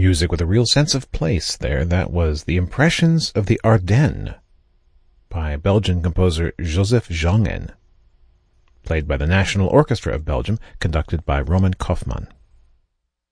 Music with a real sense of place there. That was The Impressions of the Ardennes by Belgian composer Joseph Jongen, played by the National Orchestra of Belgium, conducted by Roman Kaufmann.